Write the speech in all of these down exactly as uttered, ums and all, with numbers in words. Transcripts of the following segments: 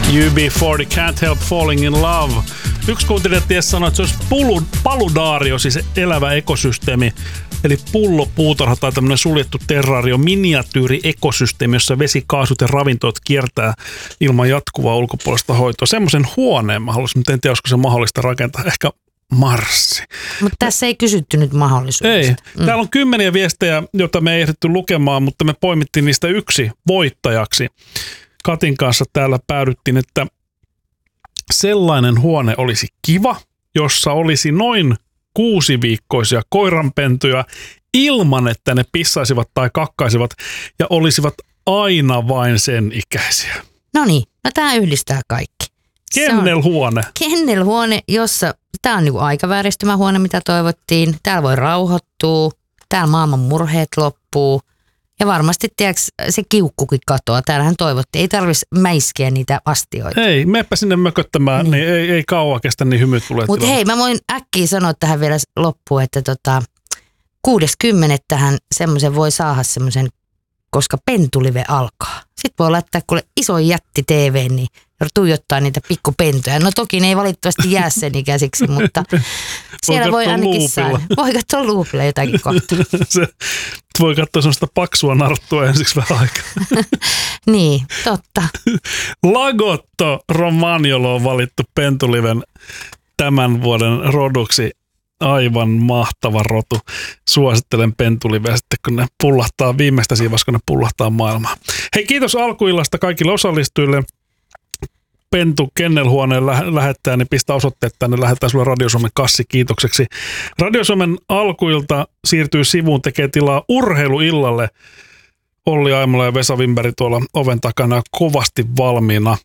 U B forty, Can't Help Falling in Love. Yksi kuuntelija ties sanoi, että se olisi pulu, paludaario, siis elävä ekosysteemi. Eli pullopuutarha tai tämmöinen suljettu terrario, miniatyyri ekosysteemi, jossa vesi, kaasut ja ravintoat kiertää ilman jatkuvaa ulkopuolista hoitoa. Semmoisen huoneen mä haluaisin, mutta en tiedä, olisiko se mahdollista rakentaa. Ehkä Marssi. Mutta tässä ei kysytty nyt mahdollisuudesta. Ei. Mm. Täällä on kymmeniä viestejä, joita me ei ehditty lukemaan, mutta me poimittiin niistä yksi voittajaksi. Katin kanssa täällä päädyttiin, että sellainen huone olisi kiva, jossa olisi noin kuusiviikkoisia koiranpentuja ilman, että ne pissaisivat tai kakkaisivat ja olisivat aina vain sen ikäisiä. No niin, no tämä yhdistää kaikki. Kennelhuone. Kennelhuone, jossa tämä on niinku aikavääristymähuone, mitä toivottiin. Täällä voi rauhoittua, täällä maailman murheet loppuu. Ja varmasti, tiedätkö, se kiukkukin katoaa. Täällähän toivottiin. Ei tarvitsisi mäiskiä niitä astioita. Ei, meppä sinne mököttämään, niin, niin ei, ei kauan kestä, niin hymyt tulee. Mutta hei, mä voin äkkiä sanoa tähän vielä loppuun, että tota, kuudes kymmenettä semmoisen voi saada semmoisen, koska pentulive alkaa. Sitten voi laittaa kuule iso jätti T V, niin tuijottaa niitä pikkupentuja. No toki ne ei valitettavasti jää sen ikäisiksi, mutta siellä voi ainakin saada. Voi katsoa luupilla jotakin kohtaa. Se, voi katsoa semmoista paksua narttua ensiksi vähän aikaa. Niin, totta. Lagotto Romagnolo on valittu pentuliven tämän vuoden roduksi. Aivan mahtava rotu. Suosittelen pentuliveä sitten, kun ne pullahtaa viimeistä siivassa, kun ne pullahtaa maailmaa. Hei, kiitos alkuillasta kaikille osallistujille. Pentu Kennelhuoneen lä- lähettää, niin pistä osoitteet tänne, lähetään sulle Radio Suomen kassi kiitokseksi. Radio Suomen alkuilta siirtyy sivuun, tekee tilaa urheiluillalle. Olli Aimola ja Vesa Wimberg tuolla oven takana kovasti valmiina.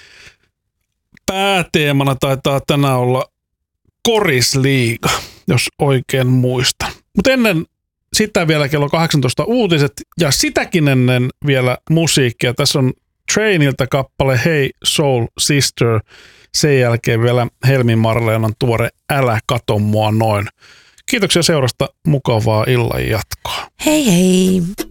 Pääteemana taitaa tänään olla Korisliiga, jos oikein muistan. Mutta ennen sitä vielä kello kahdeksantoista uutiset ja sitäkin ennen vielä musiikkia. Tässä on Trainilta kappale Hey Soul Sister. Sen jälkeen vielä Helmi Marleenan tuore Älä kato mua noin. Kiitoksia seurasta, mukavaa illan jatkoa. Hei hei!